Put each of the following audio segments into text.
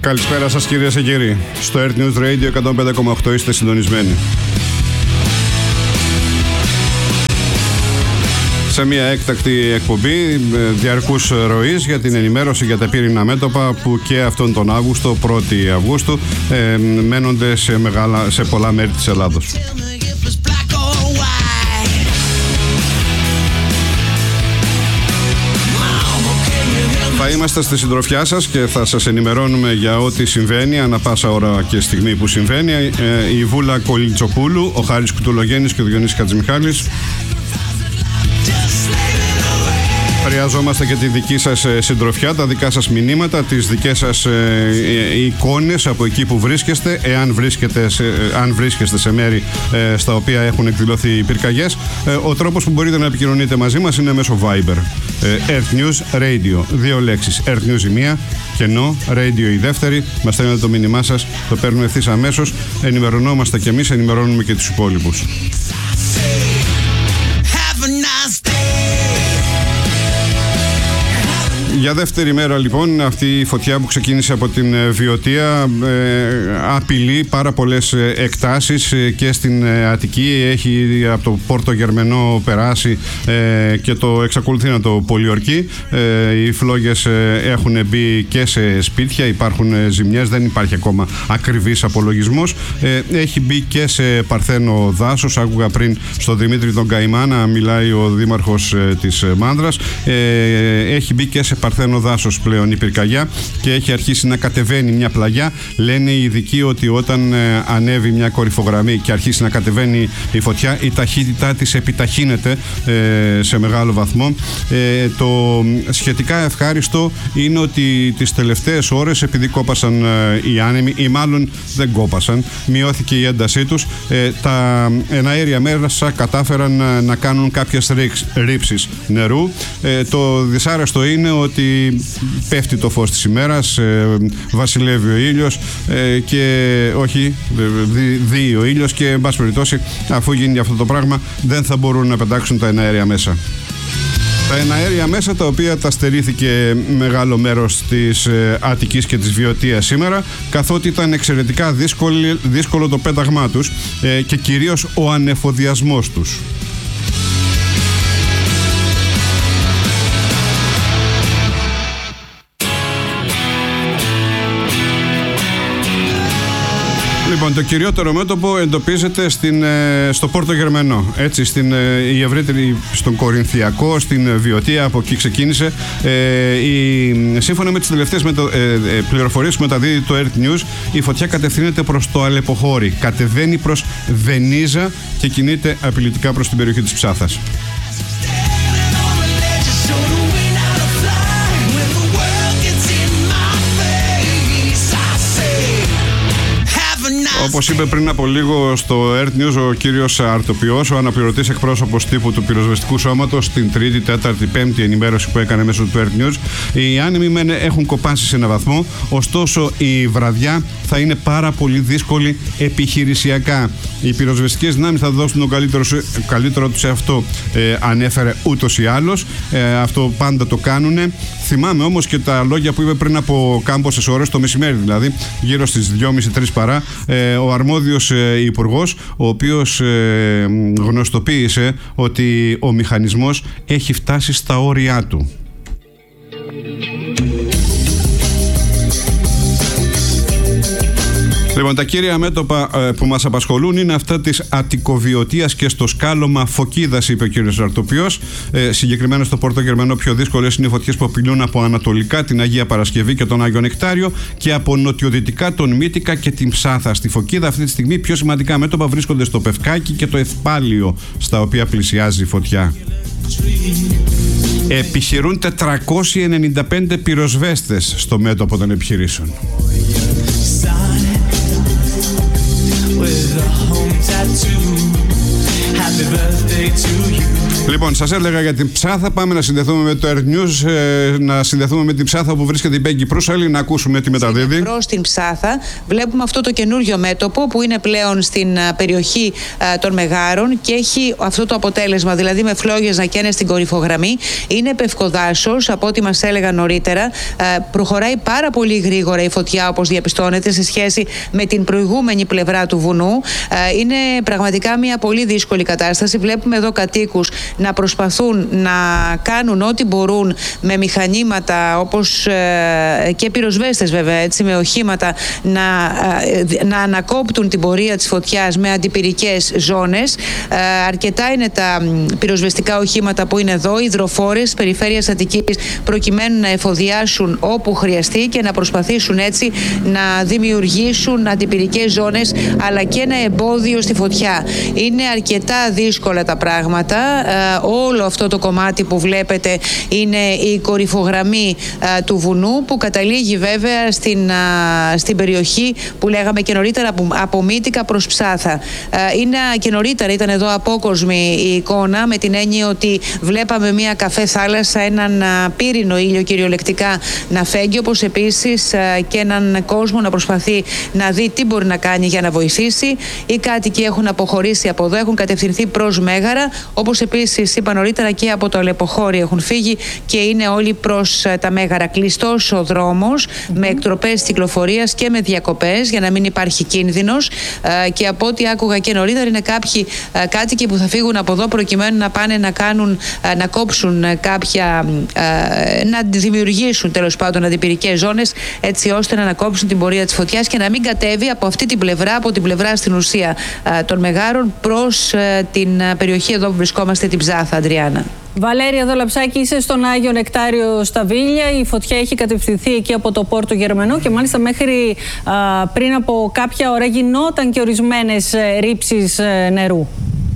Καλησπέρα σας κυρίες και κύριοι. Στο Earth News Radio 105,8 είστε συντονισμένοι. Σε μια έκτακτη εκπομπή διαρκούς ροής για την ενημέρωση για τα πύριννα μέτωπα που και αυτόν τον Αύγουστο, 1η Αυγούστου, μένονται σε πολλά μέρη της Ελλάδος. Θα είμαστε στη συντροφιά σας και θα σας ενημερώνουμε για ό,τι συμβαίνει ανά πάσα ώρα και στιγμή που συμβαίνει. Η Βούλα Κολιτσοπούλου, ο Χάρης Κουτουλογέννης και ο Διονύσης Χατζημιχάλης. Χρειαζόμαστε και τη δική σας συντροφιά, τα δικά σας μηνύματα, τις δικές σας εικόνες από εκεί που βρίσκεστε, αν βρίσκεστε σε μέρη στα οποία έχουν εκδηλωθεί οι πυρκαγιές. Ο τρόπος που μπορείτε να επικοινωνείτε μαζί μας είναι μέσω Viber. Earth News Radio, 2 λέξεις. Earth News η μία, κενό, Radio η δεύτερη. Μας στέλνετε το μήνυμά σας, το παίρνουμε ευθύς αμέσως. Ενημερωνόμαστε και εμείς, ενημερώνουμε και τους υπόλοιπους. Για δεύτερη μέρα λοιπόν αυτή η φωτιά που ξεκίνησε από την Βιωτία απειλεί πάρα πολλές εκτάσεις και στην Αττική. Έχει από το Πόρτο Γερμενό περάσει και το εξακολουθεί να το πολιορκεί. Οι φλόγες έχουν μπει και σε σπίτια, υπάρχουν ζημιές, δεν υπάρχει ακόμα ακριβής απολογισμός. Έχει μπει και σε παρθένο δάσος. Άκουγα πριν στο Δημήτρη τον Καημά να μιλάει ο δήμαρχος της Μάνδρας. Έχει μπει και σε παρθένο δάσος πλέον η πυρκαγιά και έχει αρχίσει να κατεβαίνει μια πλαγιά. Λένε οι ειδικοί ότι όταν ανέβει μια κορυφογραμμή και αρχίσει να κατεβαίνει η φωτιά, η ταχύτητά της επιταχύνεται σε μεγάλο βαθμό. Το σχετικά ευχάριστο είναι ότι τις τελευταίες ώρες, επειδή κόπασαν οι άνεμοι, ή μάλλον δεν κόπασαν, μειώθηκε η έντασή τους, τα εναέρια μέσα κατάφεραν να κάνουν κάποιες ρήψεις νερού. Το δυσάρεστο είναι ότι πέφτει το φως της ημέρας, βασιλεύει ο ήλιος και όχι, δει ο ήλιος και εν πάση περιπτώσει, αφού γίνει αυτό το πράγμα, δεν θα μπορούν να πετάξουν τα εναέρια μέσα. Τα εναέρια μέσα, τα οποία τα στερήθηκε μεγάλο μέρος της Αττικής και της Βιωτίας σήμερα, καθότι ήταν εξαιρετικά δύσκολο το πέταγμά τους και κυρίως ο ανεφοδιασμός τους. Λοιπόν, το κυριότερο μέτωπο εντοπίζεται στο Πόρτο Γερμενό. Έτσι, η ευρύτερη, στον Κορινθιακό, στην Βιωτία, από εκεί ξεκίνησε. Σύμφωνα με τις τελευταίες πληροφορίες που μεταδίδει το Earth News, η φωτιά κατευθύνεται προς το Αλεποχώρι. Κατεβαίνει προς Βενίζα και κινείται απειλητικά προς την περιοχή της Ψάθας. Όπως είπε πριν από λίγο στο Earth News ο κύριος Αρτοπιός, ο αναπληρωτής εκπρόσωπος τύπου του πυροσβεστικού σώματος, την 3η, 4η, 5η ενημέρωση που έκανε μέσω του Earth News, οι άνεμοι έχουν κοπάσει σε ένα βαθμό, ωστόσο η βραδιά θα είναι πάρα πολύ δύσκολη επιχειρησιακά. Οι πυροσβεστικές δυνάμεις θα δώσουν το καλύτερο τους σε αυτό, ανέφερε ούτως ή άλλως. Αυτό πάντα το κάνουνε. Θυμάμαι όμως και τα λόγια που είπε πριν από κάμποσες ώρες, το μεσημέρι δηλαδή, γύρω στις 2.30-3 παρά, ο αρμόδιος υπουργός, ο οποίος γνωστοποίησε ότι ο μηχανισμός έχει φτάσει στα όρια του. Λοιπόν, τα κύρια μέτωπα που μας απασχολούν είναι αυτά της Αττικοβιωτίας και στο σκάλωμα Φωκίδας, είπε ο κύριος Αρτοπιός. Συγκεκριμένα στο Πόρτο Γερμενό πιο δύσκολες είναι οι φωτιές που απειλούν από ανατολικά την Αγία Παρασκευή και τον Άγιο Νεκτάριο και από νοτιοδυτικά τον Μύτικα και την Ψάθα. Στη Φωκίδα αυτή τη στιγμή πιο σημαντικά μέτωπα βρίσκονται στο Πευκάκι και το Ευπάλιο, στα οποία πλησιάζει η φωτιά. Επιχειρούν 495 πυροσβέστες στο μέτωπο των επιχειρήσεων. Happy birthday to you. Λοιπόν, σας έλεγα για την Ψάθα. Πάμε να συνδεθούμε με το Earth News, να συνδεθούμε με την Ψάθα που βρίσκεται η Μπέγκη Προύσαλη, να ακούσουμε τι μεταδίδει. Προς την Ψάθα βλέπουμε αυτό το καινούριο μέτωπο που είναι πλέον στην περιοχή των Μεγάρων και έχει αυτό το αποτέλεσμα, δηλαδή με φλόγες να καίνε στην κορυφογραμμή. Είναι πευκοδάσος, από ό,τι μας έλεγαν νωρίτερα. Προχωράει πάρα πολύ γρήγορα η φωτιά, όπως διαπιστώνεται, σε σχέση με την προηγούμενη πλευρά του βουνού. Είναι πραγματικά μια πολύ δύσκολη κατάσταση. Βλέπουμε εδώ κατοίκους να προσπαθούν να κάνουν ό,τι μπορούν με μηχανήματα, όπως και πυροσβέστες βέβαια, έτσι, με οχήματα, να ανακόπτουν την πορεία της φωτιάς με αντιπυρικές ζώνες. Αρκετά είναι τα πυροσβεστικά οχήματα που είναι εδώ, υδροφόρες περιφέρειας Αττικής, προκειμένου να εφοδιάσουν όπου χρειαστεί και να προσπαθήσουν έτσι να δημιουργήσουν αντιπυρικές ζώνες, αλλά και ένα εμπόδιο στη φωτιά. Είναι αρκετά δύσκολα τα πράγματα. Όλο αυτό το κομμάτι που βλέπετε είναι η κορυφογραμμή του βουνού, που καταλήγει βέβαια στην περιοχή που λέγαμε και νωρίτερα, από Μύτικα προς Ψάθα. Είναι και νωρίτερα ήταν εδώ απόκοσμη η εικόνα, με την έννοια ότι βλέπαμε μια καφέ θάλασσα, έναν πύρινο ήλιο κυριολεκτικά να φέγγει, όπως επίσης και έναν κόσμο να προσπαθεί να δει τι μπορεί να κάνει για να βοηθήσει. Οι κάτοικοι έχουν αποχωρήσει από εδώ, έχουν κατευθυνθεί προς Μέγαρα, όπως επίσης είπα νωρίτερα και από το Αλεποχώρι έχουν φύγει και είναι όλοι προς τα Μέγαρα. Κλειστός ο δρόμος, με εκτροπές κυκλοφορίας και με διακοπές για να μην υπάρχει κίνδυνος, και από ό,τι άκουγα και νωρίτερα είναι κάποιοι κάτοικοι που θα φύγουν από εδώ προκειμένου να πάνε να κόψουν κάποια, να δημιουργήσουν τέλος πάντων αντιπυρικές ζώνες, έτσι ώστε να ανακόψουν την πορεία της φωτιάς και να μην κατέβει από αυτή την πλευρά, από την πλευρά στην ουσία των Μεγάρων, προς την περιοχή εδώ που βρισκόμαστε, την Ψάθα, Αντριάννα. Βαλέρια Δολαψάκη, είσαι στον Άγιο Νεκτάριο στα Βίλια. Η φωτιά έχει κατευθυνθεί εκεί από το Πόρτο Γερμανό και μάλιστα μέχρι πριν από κάποια ώρα γινόταν και ορισμένες ρήψεις νερού.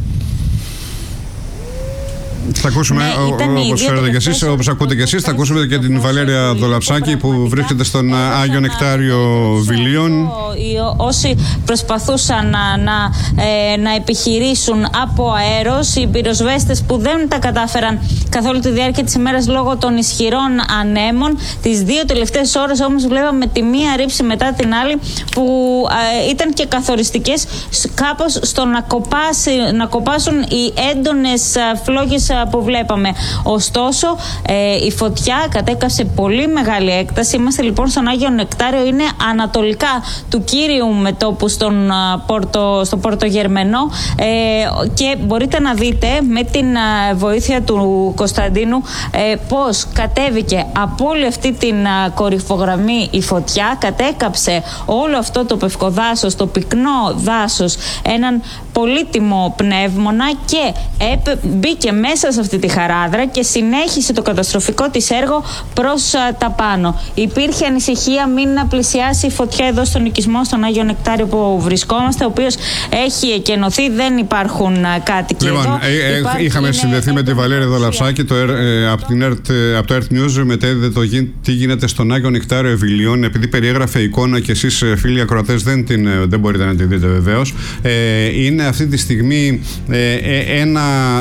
Θα ακούσουμε, όπως φέρετε και εσείς, όπως ακούτε και εσείς, θα ακούσουμε και την Βαλέρια Δολαψάκη που βρίσκεται στον Άγιο Νεκτάριο Βιλίων. Όσοι προσπαθούσαν να επιχειρήσουν από αέρος, οι πυροσβέστες που δεν τα κατάφεραν καθ' όλη τη διάρκεια της ημέρας λόγω των ισχυρών ανέμων. Τις δύο τελευταίες ώρες όμως βλέπαμε τη μία ρήψη μετά την άλλη που ήταν και καθοριστικές κάπως στο να κοπάσουν οι έντονες φλόγες που βλέπαμε. Ωστόσο, η φωτιά κατέκαψε πολύ μεγάλη έκταση. Είμαστε λοιπόν στον Άγιο Νεκτάριο, είναι ανατολικά του κύριου μετώπου στο Πόρτο Γερμενό, και μπορείτε να δείτε με την βοήθεια του Κωνσταντίνου πώς κατέβηκε από όλη αυτή την κορυφογραμμή η φωτιά, κατέκαψε όλο αυτό το πευκοδάσος, το πυκνό δάσος, έναν πολύτιμο πνεύμονα, και μπήκε μέσα σε αυτή τη χαράδρα και συνέχισε το καταστροφικό της έργο προς τα πάνω. Υπήρχε ανησυχία μην να πλησιάσει η φωτιά εδώ στον οικισμό, στον Άγιο Νεκτάριο που βρισκόμαστε, ο οποίος έχει εκενωθεί, δεν υπάρχουν κάτοικοι εδώ. Είχαμε συνδεθεί με τη Βαλέρια Δολαψάκη από το Earth News, μετέδιδε το τι γίνεται στον Άγιο Νεκτάριο Ευηλίων, επειδή περιέγραφε εικόνα και εσείς φίλοι ακροατές δεν μπορείτε να τη δείτε βεβαίως. Είναι αυτή τη στιγμή ένα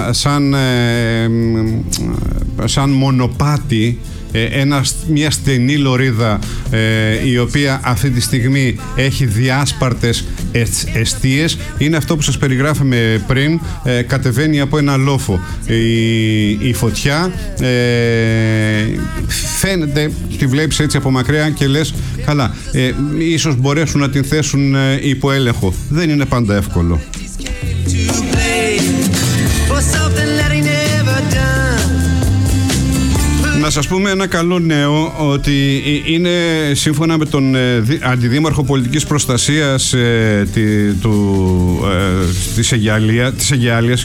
σαν μονοπάτι, μια στενή λωρίδα, η οποία αυτή τη στιγμή έχει διάσπαρτες εστίες. Είναι αυτό που σας περιγράφαμε πριν, κατεβαίνει από ένα λόφο η φωτιά, φαίνεται, τη βλέπεις έτσι από μακριά και λες καλά, ίσως μπορέσουν να την θέσουν υπό έλεγχο. Δεν είναι πάντα εύκολο. Να σας πούμε ένα καλό νέο, ότι είναι σύμφωνα με τον Αντιδήμαρχο Πολιτικής Προστασίας της Αιγιάλειας,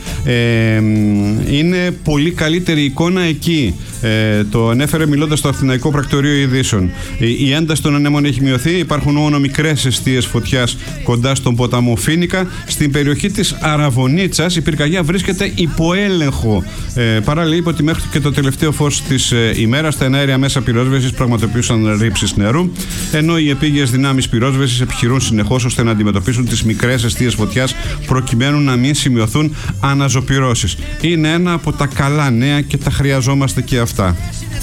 είναι πολύ καλύτερη εικόνα εκεί. Το ανέφερε μιλώντας στο Αθηναϊκό Πρακτορείο Ειδήσεων. Η ένταση των ανέμων έχει μειωθεί, υπάρχουν μόνο μικρές εστίες φωτιάς κοντά στον ποταμό Φίνικα. Στην περιοχή της Αραβωνίτσας η πυρκαγιά βρίσκεται υπό έλεγχο. Παράλληλα είπε ότι μέχρι και το τελευταίο φως της ημέρας, τα εναέρια μέσα πυρόσβεσης πραγματοποιούσαν ρήψεις νερού, ενώ οι επίγειες δυνάμεις πυρόσβεσης επιχειρούν συνεχώς ώστε να αντιμετωπίσουν τις μικρές εστίες φωτιάς προκειμένου να μην σημειωθούν αναζωπυρώσεις. Είναι ένα από τα καλά νέα και τα χρειαζόμαστε και αυτά.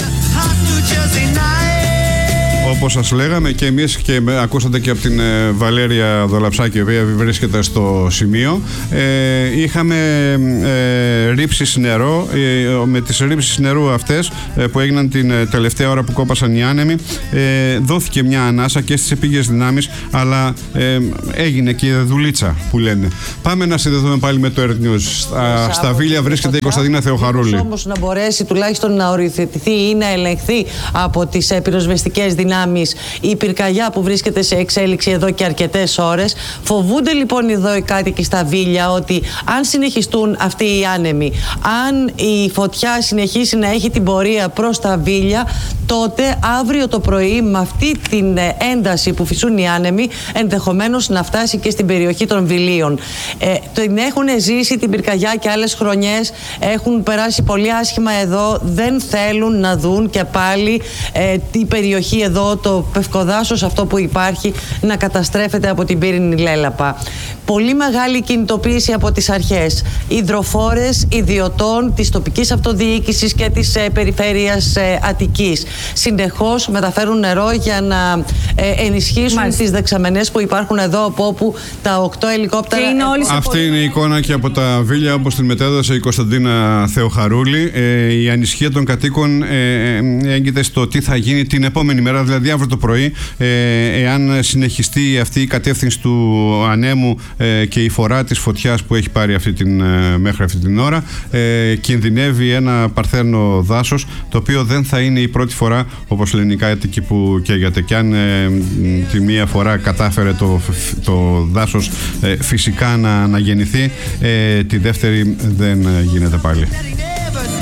Όπως σας λέγαμε και εμείς, και ακούσατε και από την Βαλέρια Δολαψάκη, η οποία βρίσκεται στο σημείο, είχαμε ρήψεις νερό. Με τις ρήψεις νερού αυτές που έγιναν την τελευταία ώρα που κόπασαν οι άνεμοι, δόθηκε μια ανάσα και στις επίγειες δυνάμεις, αλλά έγινε και η δουλίτσα που λένε. Πάμε να συνδεθούμε πάλι με το Earth News. Στα Βίλια βρίσκεται η Κωνσταντίνα Θεοχαρούλη. Όμως να μπορέσει τουλάχιστον να οριοθετηθεί ή να ελεγχθεί από τις πυροσβεστικές δυνάμεις η πυρκαγιά που βρίσκεται σε εξέλιξη εδώ και αρκετές ώρες. Φοβούνται λοιπόν εδώ οι κάτοικοι στα Βίλια ότι αν συνεχιστούν αυτοί οι άνεμοι, αν η φωτιά συνεχίσει να έχει την πορεία προς τα Βίλια, τότε αύριο το πρωί με αυτή την ένταση που φυσούν οι άνεμοι ενδεχομένως να φτάσει και στην περιοχή των Βιλίων. Την έχουν ζήσει την πυρκαγιά και άλλες χρονιές, έχουν περάσει πολύ άσχημα εδώ, δεν θέλουν να δουν και πάλι την περιοχή εδώ, το πευκοδάσος αυτό που υπάρχει, να καταστρέφεται από την πύρινη λέλαπα. Πολύ μεγάλη κινητοποίηση από τις αρχές, υδροφόρες, ιδιωτών της τοπικής αυτοδιοίκησης και της περιφέρειας Αττικής. Συνεχώς μεταφέρουν νερό για να ενισχύσουν τις δεξαμενές που υπάρχουν εδώ, από όπου τα 8 ελικόπτερα... Αυτή είναι η εικόνα και από τα Βίλια, όπως την μετέδωσε η Κωνσταντίνα Θεοχαρούλη. Η ανησυχία των κατοίκων έγκυται στο τι θα γίνει την επόμενη μέρα, δηλαδή αύριο το πρωί, εάν συνεχιστεί αυτή η κατεύθυνση του ανέμου και η φορά της φωτιάς που έχει πάρει μέχρι αυτή την ώρα, κινδυνεύει ένα παρθένο δάσος, το οποίο δεν θα είναι η πρώτη φορά, όπως λένε οι κάτοικοι, που καίγεται. Και αν τη μία φορά κατάφερε το δάσος φυσικά να γεννηθεί, τη δεύτερη δεν γίνεται πάλι.